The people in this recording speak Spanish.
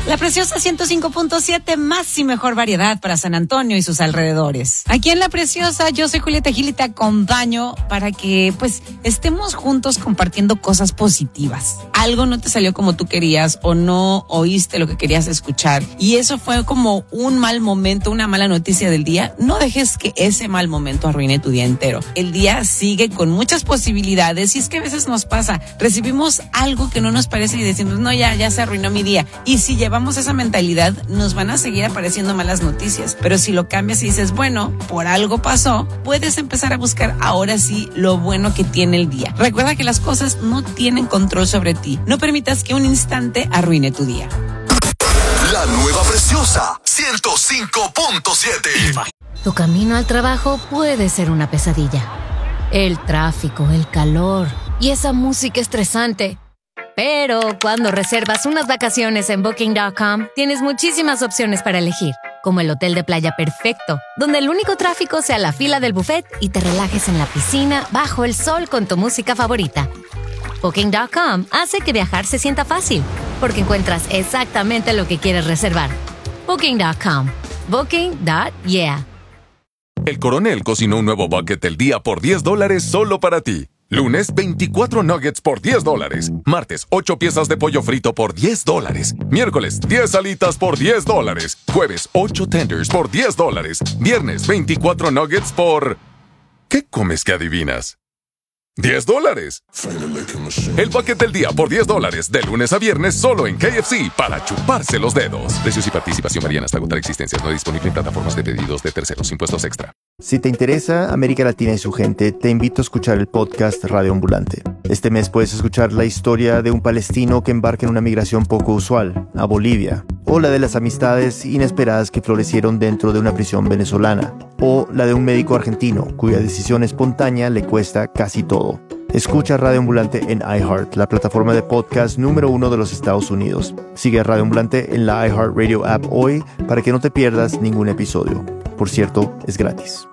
La Preciosa 105.7, más y mejor variedad para San Antonio y sus alrededores. Aquí en La Preciosa, yo soy Julieta Gil y te acompaño para que, pues, estemos juntos compartiendo cosas positivas. Algo no te salió como tú querías o no oíste lo que querías escuchar y eso fue como un mal momento, una mala noticia del día. No dejes que ese mal momento arruine tu día entero. El día sigue con muchas posibilidades y es que a veces nos pasa, recibimos algo que no nos parece y decimos, no, ya se arruinó mi día. Y si llevamos esa mentalidad, nos van a seguir apareciendo malas noticias. Pero si lo cambias y dices, bueno, por algo pasó, puedes empezar a buscar ahora sí lo bueno que tiene el día. Recuerda que las cosas no tienen control sobre ti. No permitas que un instante arruine tu día. La nueva Preciosa 105.7. Tu camino al trabajo puede ser una pesadilla. El tráfico, el calor y esa música estresante. Pero cuando reservas unas vacaciones en Booking.com, tienes muchísimas opciones para elegir, como el hotel de playa perfecto, donde el único tráfico sea la fila del buffet y te relajes en la piscina bajo el sol con tu música favorita. Booking.com hace que viajar se sienta fácil, porque encuentras exactamente lo que quieres reservar. Booking.com. Booking.yeah. El Coronel cocinó un nuevo bucket del día por $10 solo para ti. Lunes, 24 nuggets por $10. Martes, 8 piezas de pollo frito por $10. Miércoles, 10 alitas por $10. Jueves, 8 tenders por $10. Viernes, 24 nuggets por... ¿Qué comes que adivinas? $10. El bucket del día por $10, de lunes a viernes solo en KFC para chuparse los dedos. Precios y participación varían hasta agotar existencias. No disponible en plataformas de pedidos de terceros. Impuestos extra. Si te interesa América Latina y su gente, te invito a escuchar el podcast Radio Ambulante. Este mes puedes escuchar la historia de un palestino que embarca en una migración poco usual, a Bolivia, o la de las amistades inesperadas que florecieron dentro de una prisión venezolana, o la de un médico argentino cuya decisión espontánea le cuesta casi todo. Escucha Radio Ambulante en iHeart, la plataforma de podcast número 1 de los Estados Unidos. Sigue a Radio Ambulante en la iHeartRadio app hoy para que no te pierdas ningún episodio. Por cierto, es gratis.